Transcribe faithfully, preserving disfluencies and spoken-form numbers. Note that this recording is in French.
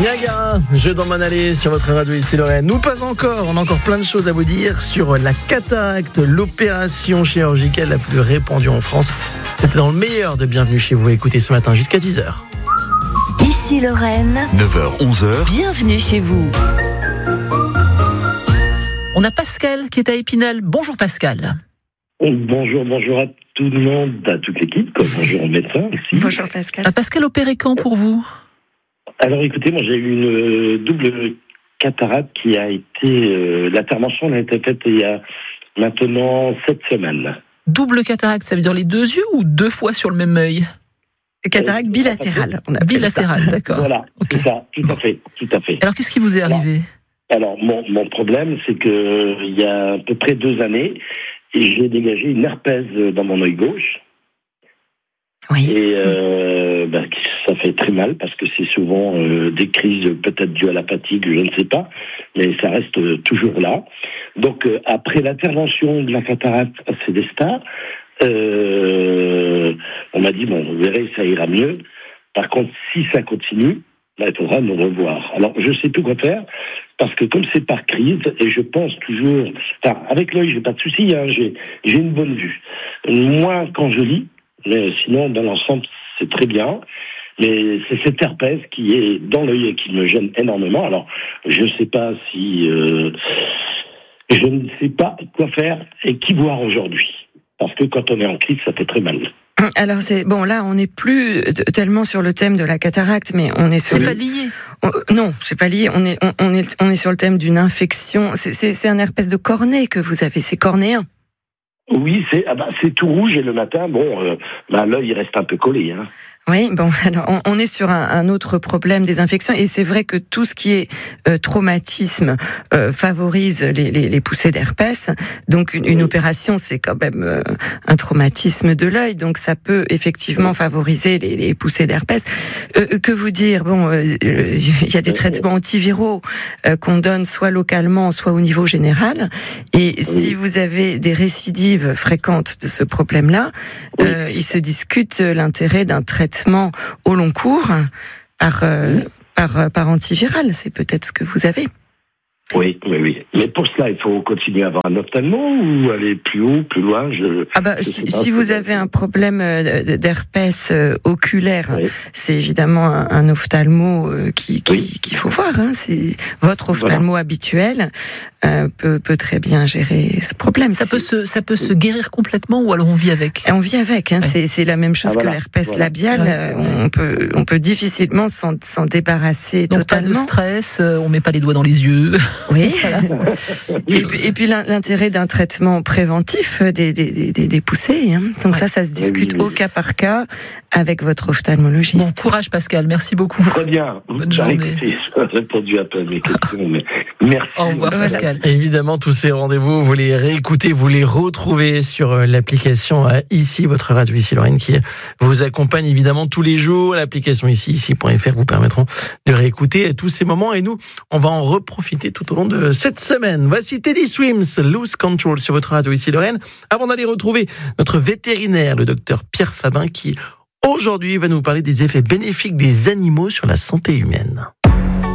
Niagara, je dans mon allée sur votre radio ici Lorraine. Nous pas encore, on a encore plein de choses à vous dire sur la cataracte, l'opération chirurgicale la plus répandue en France. C'était dans le meilleur de Bienvenue chez vous. Écoutez ce matin jusqu'à dix heures. Ici Lorraine, neuf heures, onze heures. Bienvenue chez vous. On a Pascal qui est à Épinal. Bonjour Pascal. Bonjour, bonjour à tout le monde, à toute l'équipe, comme bonjour au médecin aussi. Bonjour Pascal. Ah, Pascal, opéré quand pour vous ? Alors écoutez, moi j'ai eu une euh, double cataracte qui a été, euh, l'intervention a été faite il y a maintenant sept semaines. Double cataracte, ça veut dire les deux yeux ou deux fois sur le même œil ? Cataracte bilatérale, on appelle Bilatérale, ça. d'accord. Voilà, Okay. c'est ça, tout à fait, tout à fait. Alors qu'est-ce qui vous est arrivé ? Alors mon, mon problème, c'est que il y a à peu près deux années, j'ai dégagé une herpès dans mon œil gauche. Oui. Et euh, ben, ça fait très mal parce que c'est souvent euh, des crises peut-être dues à la fatigue, je ne sais pas, mais ça reste euh, toujours là. Donc euh, après l'intervention de la cataracte à Célestat, euh, on m'a dit bon, vous verrez, ça ira mieux. Par contre, si ça continue, là, il faudra nous revoir. Alors je sais plus quoi faire parce que comme c'est par crise et je pense toujours, enfin avec l'œil j'ai pas de souci, hein, j'ai j'ai une bonne vue. Moins quand je lis. Mais sinon, dans l'ensemble, c'est très bien. Mais c'est cette herpès qui est dans l'œil et qui me gêne énormément. Alors, je ne sais pas si... Euh, je ne sais pas quoi faire et qui voir aujourd'hui. Parce que quand on est en crise, ça fait très mal. Alors c'est bon, là on n'est plus tellement sur le thème de la cataracte, mais on est sur. C'est le... pas lié. On, non, c'est pas lié. On est on, on est on est sur le thème d'une infection. C'est c'est, c'est un herpès de cornée que vous avez. C'est cornéen. Oui, c'est ah bah, c'est tout rouge et le matin, bon, euh, bah, l'œil il reste un peu collé. Hein. Oui, bon, alors on, on est sur un, un autre problème des infections et c'est vrai que tout ce qui est euh, traumatisme euh, favorise les, les, les poussées d'herpès. Donc une, une opération, c'est quand même euh, un traumatisme de l'œil, donc ça peut effectivement favoriser les, les poussées d'herpès. Euh, que vous dire ? Bon, euh, il y a des traitements antiviraux euh, qu'on donne soit localement, soit au niveau général. Et si vous avez des récidives fréquentes de ce problème-là, euh, il se discute l'intérêt d'un traitement au long cours par, euh, oui. par, par antiviral. C'est peut-être ce que vous avez. Oui, oui, oui. Mais pour cela, il faut continuer à avoir un ophtalmo ou aller plus haut, plus loin. Je, ah bah, je si, si vous avez un problème d'herpès oculaire, oui. c'est évidemment un, un ophtalmo qui, qui, oui. qu'il faut voir. Hein. C'est votre ophtalmo voilà. habituel euh, peut, peut très bien gérer ce problème. Ça c'est... peut se, ça peut se guérir complètement ou alors on vit avec. On vit avec. Hein. Ouais. C'est, c'est la même chose ah, voilà. que l'herpès voilà. labial. Ouais. On peut, on peut difficilement s'en, s'en débarrasser Donc, totalement. Pas de stress. On met pas les doigts dans les yeux. Oui. et, puis, et puis l'intérêt d'un traitement préventif des, des, des, des poussées. Hein. Donc ouais. ça, ça se discute oui, oui. au cas par cas avec votre ophtalmologiste. Bon courage Pascal, merci beaucoup. Très bien. Bonne journée. Écoutez, j'ai répondu à peu mes questions, mais merci. Au revoir Pascal. Évidemment, tous ces rendez-vous, vous les réécoutez, vous les retrouvez sur l'application Ici, votre radio Ici Lorraine, qui vous accompagne évidemment tous les jours. L'application Ici, ici point f r vous permettront de réécouter tous ces moments et nous, on va en reprofiter tout au long de cette semaine. Voici Teddy Swims, Lose Control sur votre radio Ici Lorraine. Avant d'aller retrouver notre vétérinaire, le docteur Pierre Fabin, qui aujourd'hui va nous parler des effets bénéfiques des animaux sur la santé humaine.